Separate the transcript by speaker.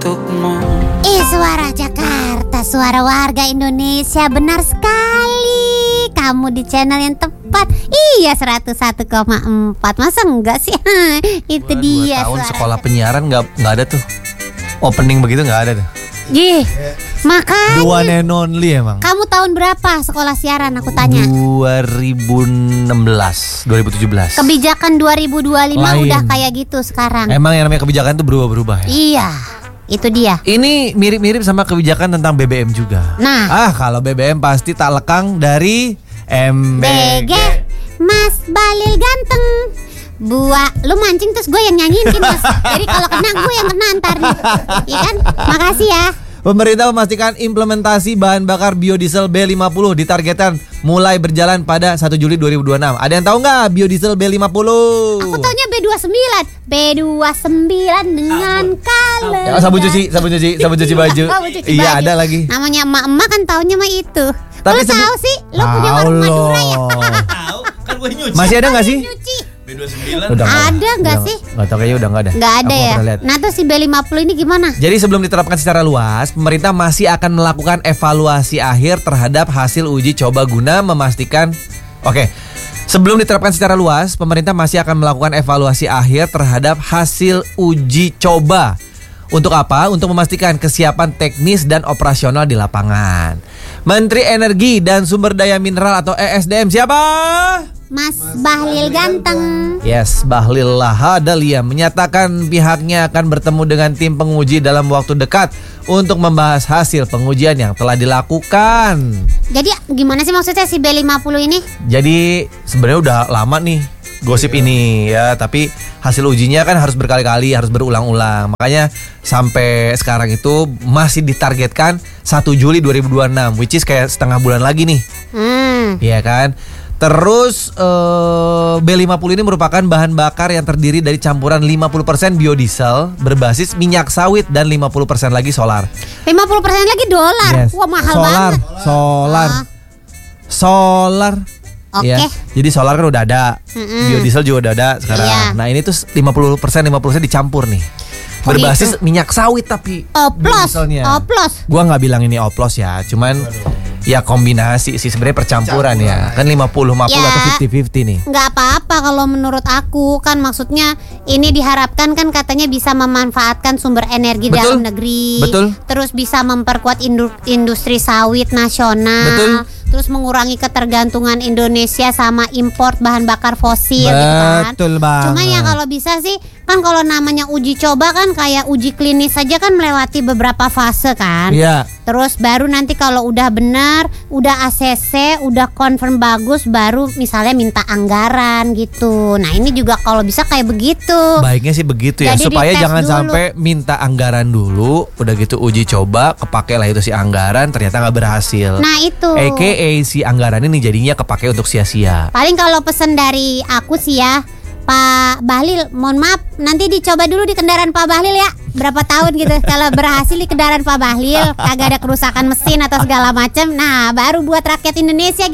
Speaker 1: untukmu.
Speaker 2: Suara Jakarta, suara warga Indonesia. Benar sekali, kamu di channel yang tepat. Iya, 101,4. Masa enggak sih? Itu dia
Speaker 3: 2 tahun
Speaker 2: suara
Speaker 3: sekolah penyiaran nggak ada tuh. Opening begitu nggak ada tuh.
Speaker 2: Makanya
Speaker 3: The one and only emang.
Speaker 2: kamu tahun berapa sekolah siaran, aku tanya?
Speaker 3: 2017.
Speaker 2: Kebijakan 2025
Speaker 3: Lain.
Speaker 2: udah kayak gitu sekarang.
Speaker 3: Emang yang namanya kebijakan tuh berubah-berubah ya.
Speaker 2: Iya, itu dia.
Speaker 3: Ini mirip-mirip sama kebijakan tentang BBM juga.
Speaker 2: Nah.
Speaker 3: Kalau BBM pasti tak lekang dari MBG.
Speaker 2: BG, Mas Balil ganteng. Lu mancing terus gue yang nyanyiin kan, Mas. Jadi kalau kena gue yang kena ntar nih. Iya kan? Makasih ya.
Speaker 3: Pemerintah memastikan implementasi bahan bakar biodiesel B50 ditargetkan mulai berjalan pada 1 Juli 2026. Ada yang tahu nggak biodiesel B50?
Speaker 2: Aku taunya B29 dengan color.
Speaker 3: Sabun cuci baju.
Speaker 2: Sabun cuci
Speaker 3: Iya,
Speaker 2: baju.
Speaker 3: ada lagi.
Speaker 2: Namanya emak-emak kan taunya mah itu.
Speaker 3: Tapi
Speaker 2: Lu tahu sih? Lu punya warung Madura ya?
Speaker 4: Tahu kan gue nyuci.
Speaker 3: Masih ada nggak sih?
Speaker 2: Nyuci.
Speaker 4: B29.
Speaker 2: Ada nggak sih?
Speaker 3: Nggak tahu, kayaknya udah nggak ada.
Speaker 2: Nggak ada
Speaker 3: Aku
Speaker 2: ya.
Speaker 3: pernah lihat.
Speaker 2: Nah tuh si B50 ini gimana?
Speaker 3: Jadi sebelum diterapkan secara luas, pemerintah masih akan melakukan evaluasi akhir terhadap hasil uji coba guna memastikan. Sebelum diterapkan secara luas, pemerintah masih akan melakukan evaluasi akhir terhadap hasil uji coba. Untuk apa? Untuk memastikan kesiapan teknis dan operasional di lapangan. Menteri Energi dan Sumber Daya Mineral atau ESDM siapa?
Speaker 2: Mas Bahlil ganteng.
Speaker 3: Yes, Bahlil Lahadalia menyatakan pihaknya akan bertemu dengan tim penguji dalam waktu dekat untuk membahas hasil pengujian yang telah dilakukan.
Speaker 2: Jadi gimana sih maksudnya si B50 ini?
Speaker 3: Jadi sebenarnya udah lama nih gosip ini ya, tapi hasil ujinya kan harus berkali-kali, harus berulang-ulang. Makanya sampai sekarang itu masih ditargetkan 1 Juli 2026, which is kayak setengah bulan lagi nih. Iya kan? Terus B50 ini merupakan bahan bakar yang terdiri dari campuran 50% biodiesel berbasis minyak sawit dan 50% lagi solar.
Speaker 2: 50% lagi dolar.
Speaker 3: Yes.
Speaker 2: Wah, mahal
Speaker 3: solar,
Speaker 2: banget.
Speaker 3: Solar.
Speaker 2: Oke.
Speaker 3: Ya. Jadi solar kan udah ada, biodiesel juga udah ada sekarang.
Speaker 2: Iya.
Speaker 3: Nah ini tuh 50% dicampur nih. Berbasis minyak sawit tapi biodieselnya.
Speaker 2: Oplos.
Speaker 3: Gua nggak bilang ini oplos ya, cuman ya kombinasi sih, sebenarnya percampuran ya. Kan 50-50
Speaker 2: Ya.
Speaker 3: atau 50-50 nih.
Speaker 2: Nggak apa-apa kalau menurut aku, kan maksudnya ini diharapkan kan katanya bisa memanfaatkan sumber energi
Speaker 3: Betul.
Speaker 2: dalam negeri.
Speaker 3: Betul.
Speaker 2: Terus bisa memperkuat industri sawit nasional.
Speaker 3: Betul.
Speaker 2: Terus mengurangi ketergantungan Indonesia sama import bahan bakar fosil gitu kan.
Speaker 3: Betul banget.
Speaker 2: Cuma ya kalau bisa sih kan kalau namanya uji coba kan kayak uji klinis saja kan melewati beberapa fase kan.
Speaker 3: Iya.
Speaker 2: Terus baru nanti kalau udah benar, udah ACC, udah confirm bagus, baru misalnya minta anggaran gitu. Nah ini juga kalau bisa kayak begitu.
Speaker 3: Baiknya sih begitu ya,
Speaker 2: Jadi
Speaker 3: supaya
Speaker 2: dites
Speaker 3: jangan
Speaker 2: dulu.
Speaker 3: sampai minta anggaran dulu, udah gitu uji coba, kepake lah itu si anggaran, ternyata nggak berhasil.
Speaker 2: Nah itu.
Speaker 3: AKA si anggaran ini jadinya kepake untuk sia-sia.
Speaker 2: Paling kalau pesen dari aku sih ya, Pak Bahlil, mohon maaf nanti dicoba dulu di kendaraan Pak Bahlil ya. Berapa tahun gitu. Kalau berhasil di kendaraan Pak Bahlil, kagak ada kerusakan mesin atau segala macam. Nah baru buat rakyat Indonesia